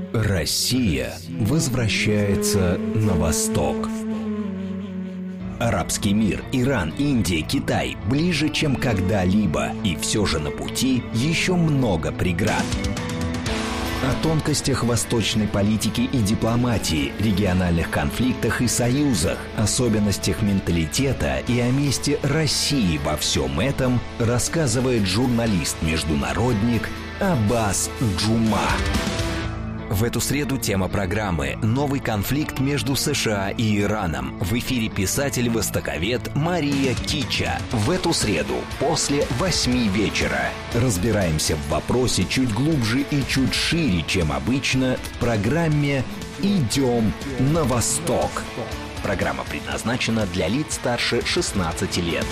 Россия возвращается на восток. Арабский мир, Иран, Индия, Китай ближе, чем когда-либо, и все же на пути еще много преград. О тонкостях восточной политики и дипломатии, региональных конфликтах и союзах, особенностях менталитета и о месте России во всем этом рассказывает журналист-международник Аббас Джума. В эту среду тема программы «Новый конфликт между США и Ираном». В эфире писатель-востоковед Мария Кича. В эту среду после 8 вечера разбираемся в вопросе чуть глубже и чуть шире, чем обычно, в программе «Идем на восток». Программа предназначена для лиц старше 16 лет.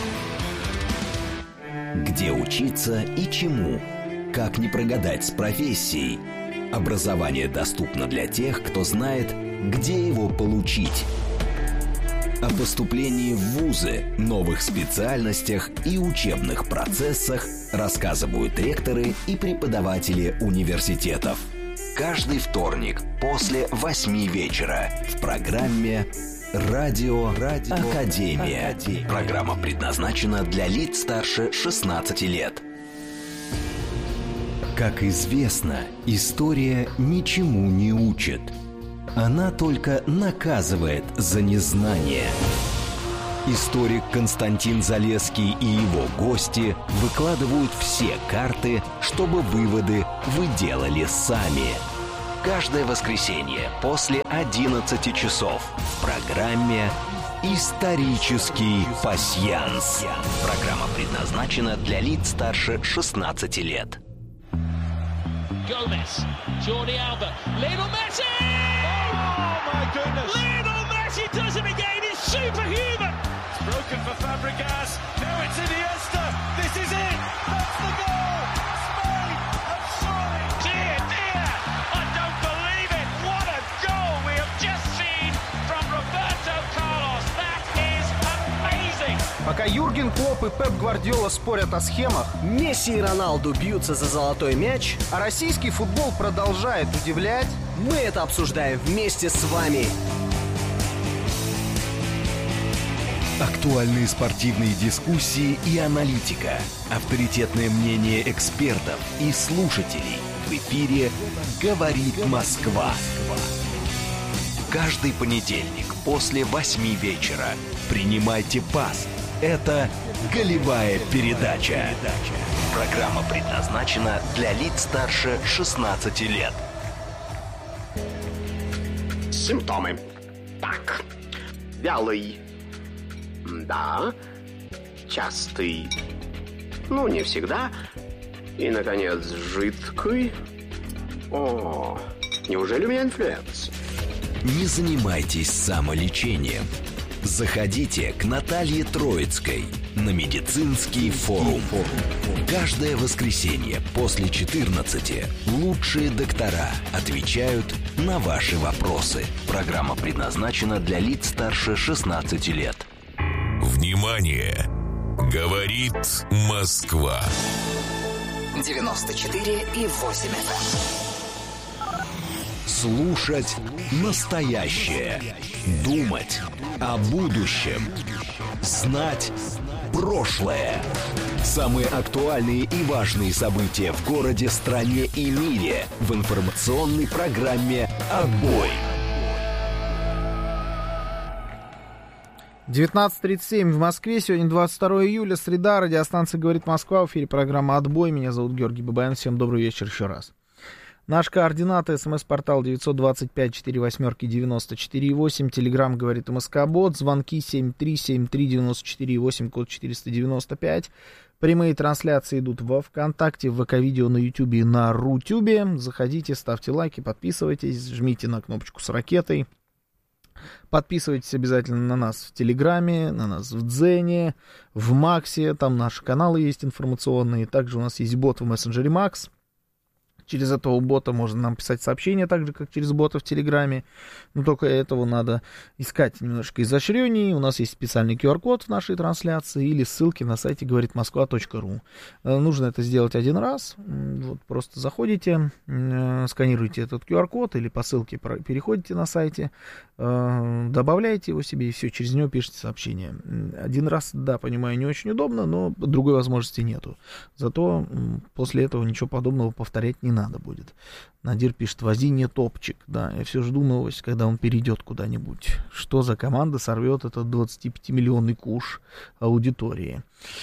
Где учиться и чему? Как не прогадать с профессией? Образование доступно для тех, кто знает, где его получить. О поступлении в вузы, новых специальностях и учебных процессах рассказывают ректоры и преподаватели университетов. Каждый вторник после 8 вечера в программе «Радио Академия». Программа предназначена для лиц старше 16 лет. Как известно, история ничему не учит. Она только наказывает за незнание. Историк Константин Залесский и его гости выкладывают все карты, чтобы выводы вы делали сами. Каждое воскресенье после 11 часов в программе «Исторический пасьянс». Программа предназначена для лиц старше 16 лет. Gomez, Jordi Alba, Lionel Messi! Oh my goodness! Lionel Messi does it again, he's superhuman! It's broken for Fabregas, now it's Iniesta, this is it! That's the goal! Spain have surely! Dear, I don't believe it! What a goal we have just seen from Roberto Carlos! That is amazing! Пока Юрген Клопп и Пеп Гвардиола спорят о схемах, Месси и Роналду бьются за золотой мяч, а российский футбол продолжает удивлять, мы это обсуждаем вместе с вами. Актуальные спортивные дискуссии и аналитика. Авторитетное мнение экспертов и слушателей. В эфире «Говорит Москва». Каждый понедельник после 8 вечера принимайте пас. Это «Голевая передача». Программа предназначена для лиц старше 16 лет. Симптомы. Так. Вялый. Да. Частый. Ну, не всегда. И, наконец, жидкий. О, неужели у меня инфлюенс? Не занимайтесь самолечением. Заходите к Наталье Троицкой на медицинский форум. Каждое воскресенье после 14 лучшие доктора отвечают на ваши вопросы. Программа предназначена для лиц старше 16 лет. Внимание! Говорит Москва. 94,8 FM. Слушать настоящее. Думать о будущем. Знать прошлое. Самые актуальные и важные события в городе, стране и мире в информационной программе «Отбой». 19:37 в Москве. Сегодня 22 июля, среда. Радиостанция «Говорит Москва». В эфире программа «Отбой». Меня зовут Георгий Бабаян. Всем добрый вечер еще раз. Наш координаты: СМС-портал 925-48-94-8, Телеграм «Говорит МСК-бот», звонки 7373-94-8, код 495. Прямые трансляции идут во ВКонтакте, в ВК-видео, на Ютубе и на Рутюбе. Заходите, ставьте лайки, подписывайтесь, жмите на кнопочку с ракетой. Подписывайтесь обязательно на нас в Телеграме, на нас в Дзене, в Максе, там наши каналы есть информационные. Также у нас есть бот в мессенджере Макс. Через этого бота можно нам писать сообщения, так же, как через бота в Телеграме. Но только этого надо искать немножко изощреннее. У нас есть специальный QR-код в нашей трансляции или ссылки на сайте говоритмосква.ру. Нужно это сделать один раз. Вот просто заходите, сканируете этот QR-код или по ссылке переходите на сайте, добавляете его себе и все, через него пишите сообщение. Один раз, да, понимаю, не очень удобно, но другой возможности нету. Зато после этого ничего подобного повторять не надо будет. Надир пишет: вози не топчик. Да, я все жду новость, когда он перейдет куда-нибудь. Что за команда сорвет этот 25-миллионный куш аудитории?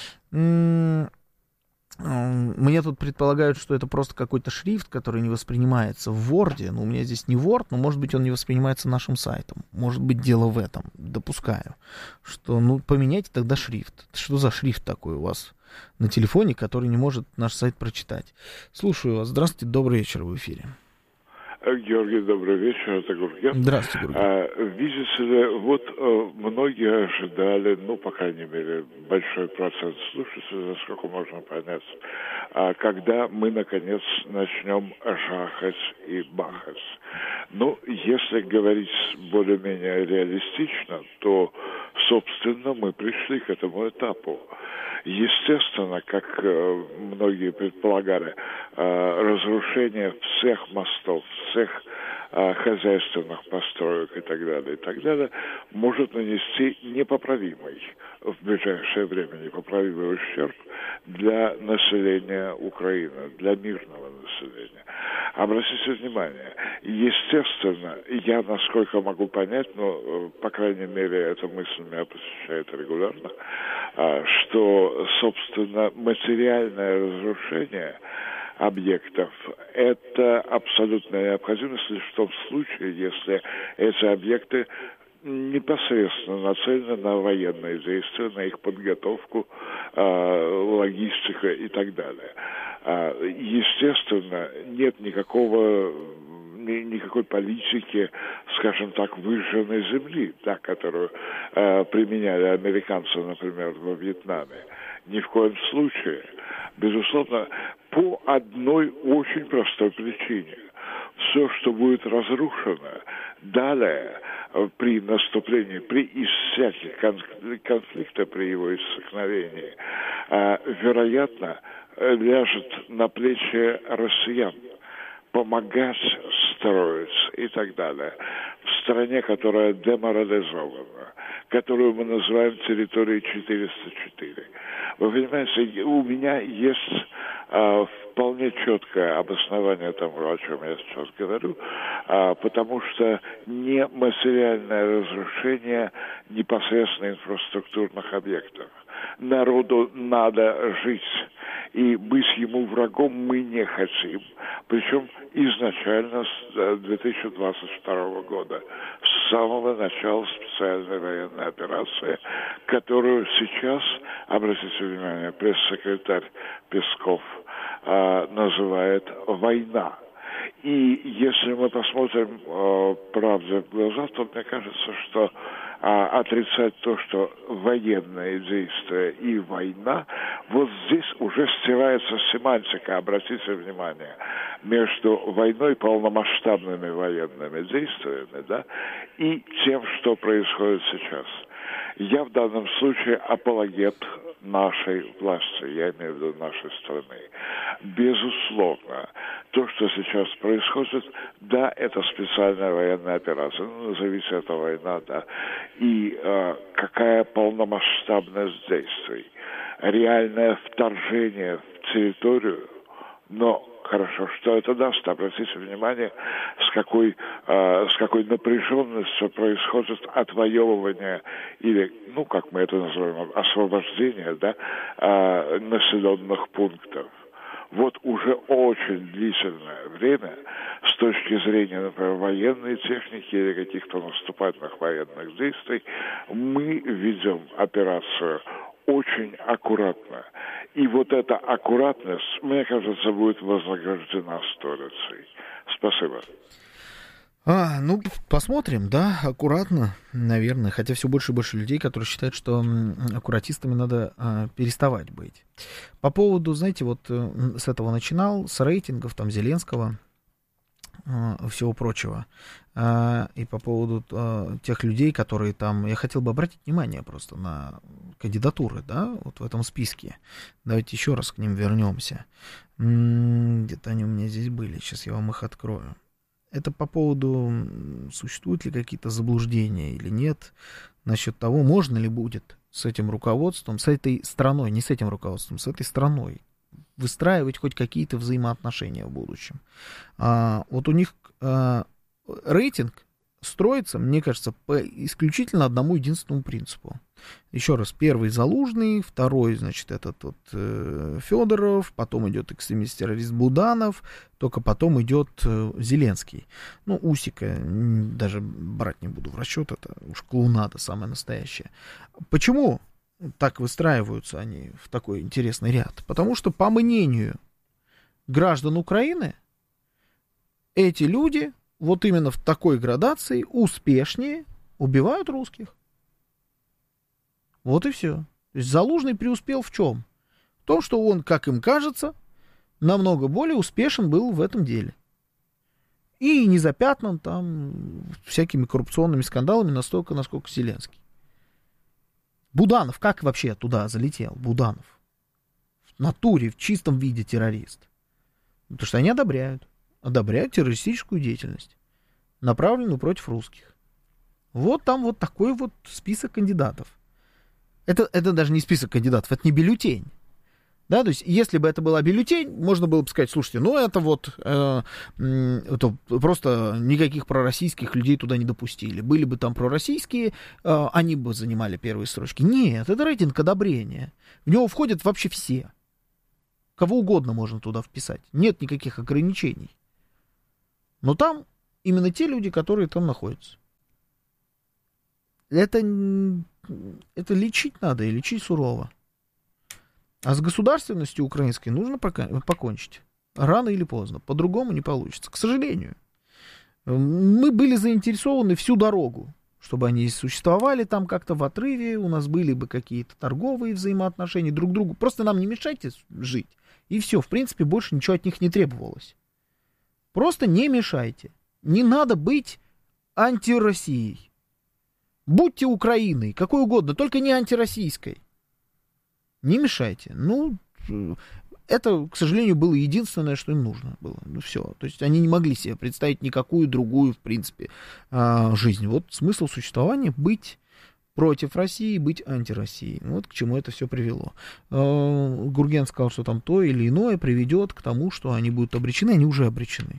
Мне тут предполагают, что это просто какой-то шрифт, который не воспринимается в Word. Ну, у меня здесь не Word, но, может быть, он не воспринимается нашим сайтом. Может быть, дело в этом. Допускаю. Что, ну, поменяйте тогда шрифт. Что за шрифт такой у вас на телефоне, который не может наш сайт прочитать? Слушаю вас. Здравствуйте, добрый вечер, в эфире. Георгий, добрый вечер, это Гурген. Здравствуйте, Гурген. Видите ли, вот многие ожидали, ну, по крайней мере, большой процент слушателей, насколько можно понять, когда мы, наконец, начнем жахать и бахать. Ну, если говорить более-менее реалистично, то, собственно, мы пришли к этому этапу. Естественно, как многие предполагали, разрушение всех мостов, всех хозяйственных построек и так далее, может нанести непоправимый, в ближайшее время непоправимый ущерб для населения Украины, для мирного населения. Обратите внимание, естественно, я, насколько могу понять, но, по крайней мере, эта мысль меня посещает регулярно, что, собственно, материальное разрушение объектов – это абсолютная необходимость лишь в том случае, если эти объекты непосредственно нацелены на военные действия, на их подготовку, логистика и так далее. Естественно, нет никакой политики, скажем так, выжженной земли, да, которую применяли американцы, например, во Вьетнаме. Ни в коем случае. Безусловно, по одной очень простой причине. Все, что будет разрушено далее при наступлении, при всяких конфликтах, при его иссякновении, вероятно, ляжет на плечи россиян. Помогать строить и так далее. В стране, которая деморализована, которую мы называем территорией 404. Вы понимаете, у меня есть вполне четкое обоснование тому, о чем я сейчас говорю, потому что не материальное разрушение непосредственно инфраструктурных объектов. Народу надо жить, и быть ему врагом мы не хотим. Причем изначально с 2022 года, с самого начала специальной военной операции, которую сейчас, обратите внимание, пресс-секретарь Песков называет «война». И если мы посмотрим правде в глаза, то мне кажется, что отрицать то, что военные действия и война, вот здесь уже стирается семантика, обратите внимание, между войной, полномасштабными военными действиями, да, и тем, что происходит сейчас. Я в данном случае апологет нашей власти, я имею в виду нашей страны. Безусловно, то, что сейчас происходит, да, это специальная военная операция, ну, назовите это война, да, и какая полномасштабность действий, реальное вторжение в территорию, но хорошо, что это даст? Обратите внимание, с какой напряженностью происходит отвоевывание или, ну, как мы это называем, освобождение, да, населенных пунктов. Вот уже очень длительное время с точки зрения, например, военной техники или каких-то наступательных военных действий мы ведем операцию очень аккуратно. И вот эта аккуратность, мне кажется, будет вознаграждена сторицей. Спасибо. Ну, посмотрим, да, аккуратно, наверное. Хотя все больше и больше людей, которые считают, что аккуратистами надо переставать быть. По поводу, знаете, вот с этого начинал, с рейтингов там Зеленского, всего прочего. И по поводу тех людей, которые там... Я хотел бы обратить внимание просто на кандидатуры, да, вот в этом списке. Давайте еще раз к ним вернемся. Где-то они у меня здесь были, сейчас я вам их открою. Это по поводу, существуют ли какие-то заблуждения или нет, насчет того, можно ли будет с этим руководством, с этой страной, не с этим руководством, с этой страной выстраивать хоть какие-то взаимоотношения в будущем. Вот у них рейтинг строится, мне кажется, по исключительно одному единственному принципу. Еще раз, первый Залужный, второй, значит, этот вот Федоров, потом идет экстремист-террорист Буданов, только потом идет Зеленский. Ну, Усика даже брать не буду в расчет, это уж клоунада самая настоящая. Почему так выстраиваются они в такой интересный ряд? Потому что, по мнению граждан Украины, эти люди вот именно в такой градации успешнее убивают русских. Вот и все. То есть Залужный преуспел в чем? В том, что он, как им кажется, намного более успешен был в этом деле. И не запятнан там всякими коррупционными скандалами настолько, насколько Зеленский. Буданов как вообще туда залетел? Буданов. В натуре, в чистом виде террорист. Потому что они одобряют террористическую деятельность, направленную против русских. Вот там вот такой вот список кандидатов. Это даже не список кандидатов, это не бюллетень. Да, то есть, если бы это была бюллетень, можно было бы сказать, слушайте, ну это вот это просто никаких пророссийских людей туда не допустили. Были бы там пророссийские, они бы занимали первые строчки. Нет, это рейтинг одобрения. В него входят вообще все. Кого угодно можно туда вписать. Нет никаких ограничений. Но там именно те люди, которые там находятся. Это лечить надо, и лечить сурово. А с государственностью украинской нужно покончить. Рано или поздно. По-другому не получится. К сожалению. Мы были заинтересованы всю дорогу, чтобы они существовали там как-то в отрыве, у нас были бы какие-то торговые взаимоотношения друг к другу. Просто нам не мешайте жить. И все. В принципе, больше ничего от них не требовалось. Просто не мешайте. Не надо быть антироссией. Будьте Украиной, какой угодно, только не антироссийской. Не мешайте. Ну, это, к сожалению, было единственное, что им нужно было. Ну, все. То есть они не могли себе представить никакую другую, в принципе, жизнь. Вот смысл существования — быть против России, быть антироссией. Вот к чему это все привело. Гурген сказал, что там то или иное приведет к тому, что они будут обречены. Они уже обречены.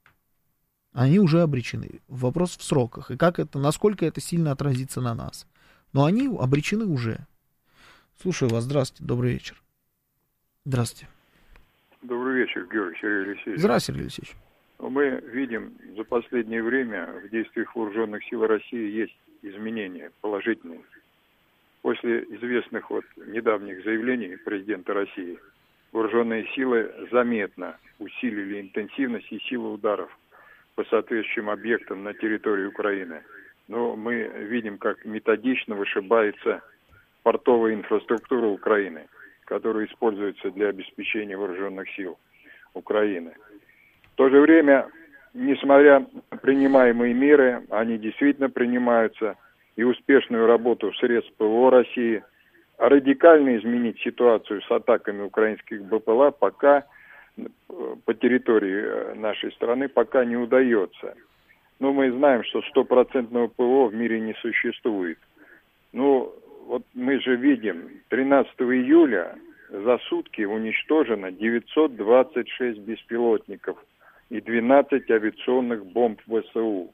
Они уже обречены. Вопрос в сроках. И как это, насколько это сильно отразится на нас. Но они обречены уже. Слушаю вас. Здравствуйте. Добрый вечер. Здравствуйте. Добрый вечер, Георгий Сергей Алексеевич. Здравствуйте, Сергей Алексеевич. Мы видим, за последнее время в действиях вооруженных сил России есть изменения положительные. После известных недавних заявлений президента России, вооруженные силы заметно усилили интенсивность и силу ударов по соответствующим объектам на территории Украины. Но мы видим, как методично вышибается портовая инфраструктура Украины, которая используется для обеспечения вооруженных сил Украины. В то же время, несмотря на принимаемые меры, они действительно принимаются, и успешную работу средств ПВО России, а радикально изменить ситуацию с атаками украинских БПЛА пока по территории нашей страны пока не удается. Но мы знаем, что стопроцентного ПВО в мире не существует. Ну, вот мы же видим, 13 июля за сутки уничтожено 926 беспилотников и 12 авиационных бомб ВСУ.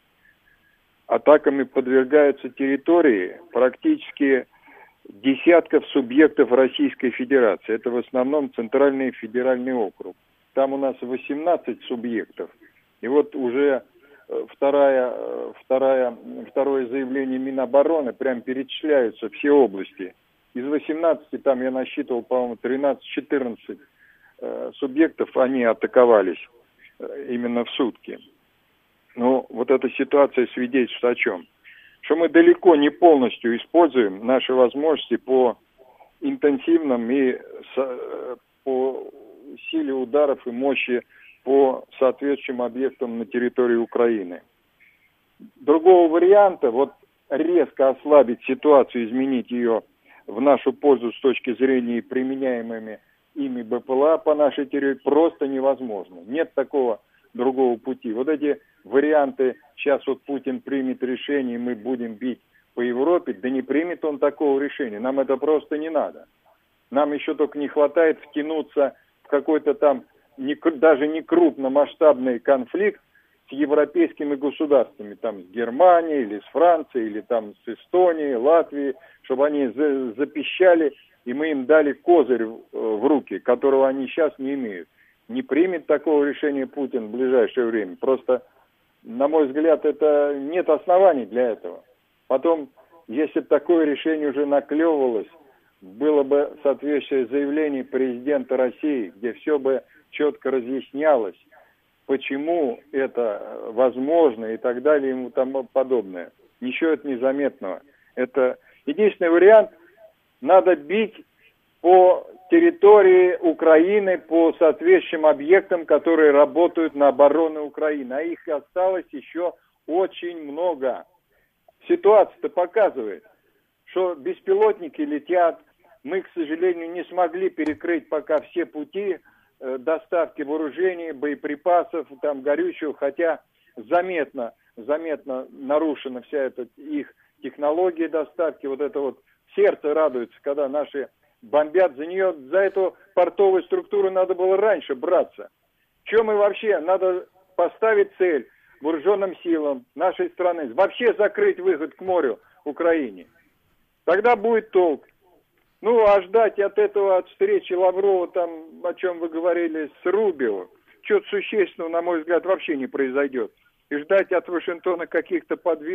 Атаками подвергаются территории практически десятков субъектов Российской Федерации. Это в основном Центральный федеральный округ. Там у нас 18 субъектов. И вот уже второе заявление Минобороны, прям перечисляются все области. Из 18, там я насчитывал, по-моему, 13-14 субъектов, они атаковались именно в сутки. Но вот эта ситуация свидетельствует о чем? Что мы далеко не полностью используем наши возможности по интенсивным и по силе ударов и мощи по соответствующим объектам на территории Украины. Другого варианта, вот резко ослабить ситуацию, изменить ее в нашу пользу с точки зрения применяемыми ими БПЛА по нашей территории, просто невозможно. Нет такого другого пути. Вот эти варианты, сейчас вот Путин примет решение, мы будем бить по Европе, да не примет он такого решения. Нам это просто не надо. Нам еще только не хватает втянуться в какой-то там даже не крупномасштабный конфликт с европейскими государствами, там с Германией или с Францией, или там с Эстонией, Латвией, чтобы они запищали, и мы им дали козырь в руки, которого они сейчас не имеют. Не примет такого решения Путин в ближайшее время. Просто, на мой взгляд, это нет оснований для этого. Потом, если бы такое решение уже наклевывалось, было бы соответствующее заявление президента России, где все бы четко разъяснялось, почему это возможно и так далее, и ему тому подобное. Ничего это незаметного. Это единственный вариант. Надо бить по территории Украины, по соответствующим объектам, которые работают на оборону Украины. А их осталось еще очень много. Ситуация-то показывает, что беспилотники летят. Мы, к сожалению, не смогли перекрыть пока все пути доставки вооружений, боеприпасов, там, горючего, хотя заметно нарушена вся эта их технология доставки. Вот это вот сердце радуется, когда наши бомбят за эту портовую структуру надо было раньше браться. Чем мы вообще? Надо поставить цель вооруженным силам нашей страны, вообще закрыть выход к морю Украине. Тогда будет толк. Ну, а ждать от этого, от встречи Лаврова, там, о чем вы говорили, с Рубио, чего-то существенного, на мой взгляд, вообще не произойдет. И ждать от Вашингтона каких-то подвижек